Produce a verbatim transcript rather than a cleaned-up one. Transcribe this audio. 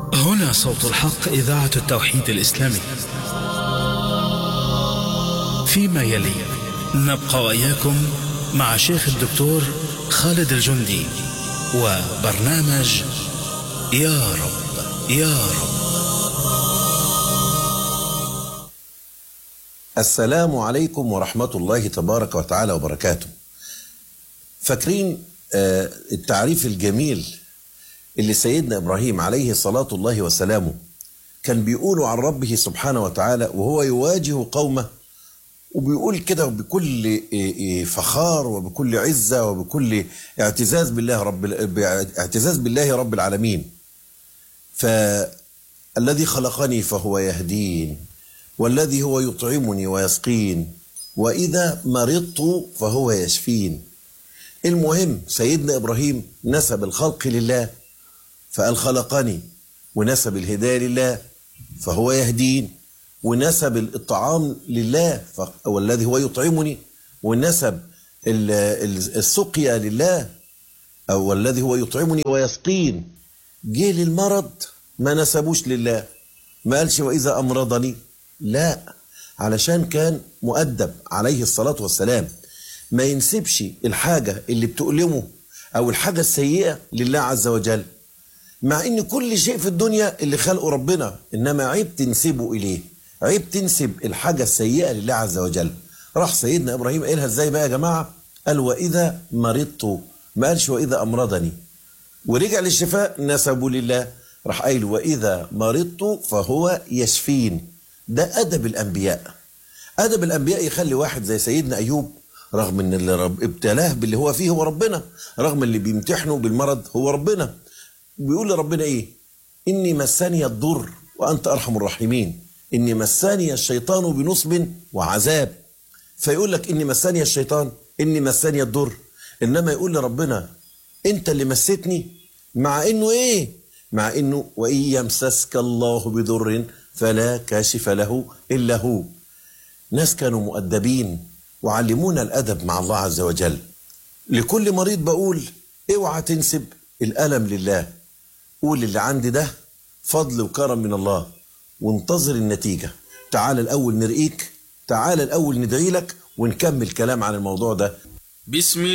هنا صوت الحق، إذاعة التوحيد الإسلامي. فيما يلي نبقى وإياكم مع شيخ الدكتور خالد الجندي وبرنامج يا رب يا رب. السلام عليكم ورحمة الله تبارك وتعالى وبركاته. فاكرين آه التعريف الجميل اللي سيدنا إبراهيم عليه صلاة الله وسلامه كان بيقوله عن ربه سبحانه وتعالى وهو يواجه قومه، وبيقول كده بكل فخار وبكل عزة وبكل اعتزاز بالله رب اعتزاز بالله رب العالمين. فالذي خلقني فهو يهدين، والذي هو يطعمني ويسقين، وإذا مرضت فهو يشفين. المهم سيدنا إبراهيم نسب الخلق لله فقال خلقني، ونسب الهداية لله فهو يهدين، ونسب الطعام لله والذي هو يطعمني، ونسب السقيا لله أو الذي هو يطعمني ويسقين. جه للمرض ما نسبوش لله، ما قالش وإذا أمرضني، لا، علشان كان مؤدب عليه الصلاة والسلام ما ينسبش الحاجة اللي بتؤلمه أو الحاجة السيئة لله عز وجل، مع إن كل شيء في الدنيا اللي خلقه ربنا، إنما عيب تنسبه إليه، عيب تنسب الحاجة السيئة لله عز وجل. راح سيدنا إبراهيم قالها إزاي بقى يا جماعة؟ قال وإذا مرضت، ما قالش وإذا أمرضني. ورجع للشفاء نسبه لله، راح قايل وإذا مرضت فهو يشفين. ده أدب الأنبياء. أدب الأنبياء يخلي واحد زي سيدنا أيوب، رغم إن اللي رب ابتلاه باللي هو فيه هو ربنا، رغم اللي بيمتحنه بالمرض هو ربنا، بيقول لربنا إيه؟ إني مسني الضر وأنت أرحم الراحمين، إني مسني الشيطان بنصب وعذاب. فيقول لك إني مسني الشيطان، إني مسني الضر، إنما يقول لربنا أنت اللي مستني، مع إنه إيه؟ مع إنه وإن يمسسك الله بضر فلا كاشف له إلا هو. ناس كانوا مؤدبين وعلمونا الأدب مع الله عز وجل. لكل مريض بقول اوعى تنسب الألم لله، قول اللي عندي ده فضل وكرم من الله وانتظر النتيجة. تعال الأول نرقيك، تعال الأول ندعي لك ونكمل كلام عن الموضوع ده. بسم